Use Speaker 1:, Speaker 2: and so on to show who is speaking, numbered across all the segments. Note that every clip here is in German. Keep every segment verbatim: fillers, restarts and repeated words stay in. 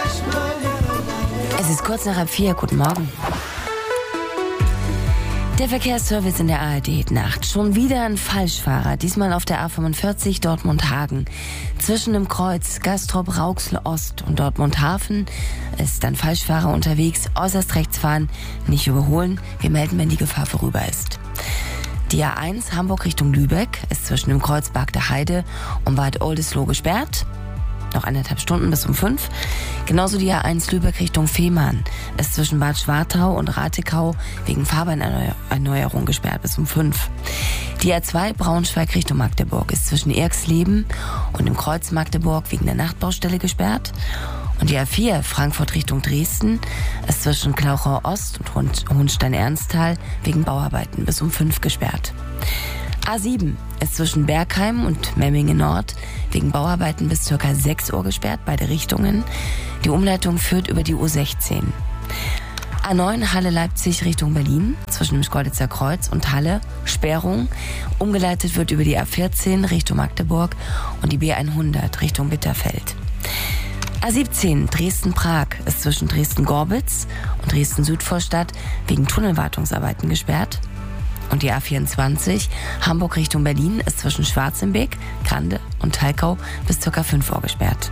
Speaker 1: Es ist kurz nach halb vier. Guten Morgen. Der Verkehrsservice in der A R D-Nacht. Schon wieder ein Falschfahrer, diesmal auf der A fünfundvierzig Dortmund-Hagen. Zwischen dem Kreuz Gastrop-Rauxel-Ost und Dortmund-Hafen ist ein Falschfahrer unterwegs. Äußerst rechts fahren, nicht überholen. Wir melden, wenn die Gefahr vorüber ist. Die A eins Hamburg Richtung Lübeck ist zwischen dem Kreuz Bagde Heide und Bad Oldesloe gesperrt. Noch eineinhalb Stunden bis um fünf. Genauso die A eins Lübeck Richtung Fehmarn ist zwischen Bad Schwartau und Ratekau wegen Fahrbahnerneuerung gesperrt bis um fünf. Die A zwei Braunschweig Richtung Magdeburg ist zwischen Erxleben und dem Kreuz Magdeburg wegen der Nachtbaustelle gesperrt. Und die A vier Frankfurt Richtung Dresden ist zwischen Klauchau Ost und Hohenstein-Ernsthal wegen Bauarbeiten bis um fünf gesperrt. A sieben ist zwischen Bergheim und Memmingen Nord wegen Bauarbeiten bis ca. sechs Uhr gesperrt, beide Richtungen. Die Umleitung führt über die U sechzehn. A neun Halle-Leipzig Richtung Berlin zwischen dem Schkeuditzer Kreuz und Halle, Sperrung. Umgeleitet wird über die A vierzehn Richtung Magdeburg und die B hundert Richtung Bitterfeld. A siebzehn Dresden-Prag ist zwischen Dresden-Gorbitz und Dresden-Südvorstadt wegen Tunnelwartungsarbeiten gesperrt. Und die A vierundzwanzig Hamburg Richtung Berlin ist zwischen Schwarzenbeek, Grande und Talkau bis ca. fünf Uhr gesperrt.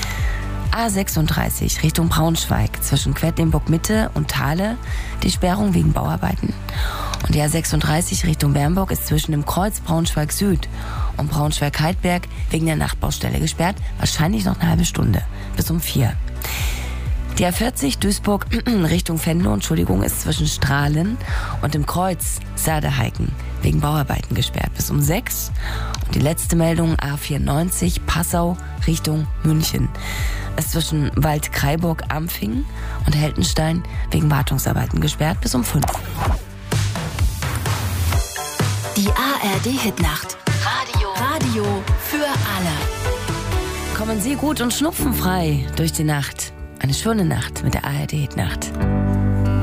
Speaker 1: A sechsunddreißig Richtung Braunschweig zwischen Quedlinburg-Mitte und Thale, die Sperrung wegen Bauarbeiten. Und die A sechsunddreißig Richtung Bernburg ist zwischen dem Kreuz Braunschweig Süd und Braunschweig-Heidberg wegen der Nachtbaustelle gesperrt, wahrscheinlich noch eine halbe Stunde, bis um vier. Die A vierzig Duisburg Richtung Venlo, Entschuldigung, ist zwischen Strahlen und dem Kreuz Saarheiken wegen Bauarbeiten gesperrt bis um sechs. Und die letzte Meldung A vierundneunzig Passau Richtung München ist zwischen Waldkraiburg-Ampfing und Heldenstein wegen Wartungsarbeiten gesperrt bis um fünf.
Speaker 2: Die A R D-Hitnacht. Radio. Radio für alle.
Speaker 1: Kommen Sie gut und schnupfenfrei durch die Nacht. Eine schöne Nacht mit der A R D-Hitnacht.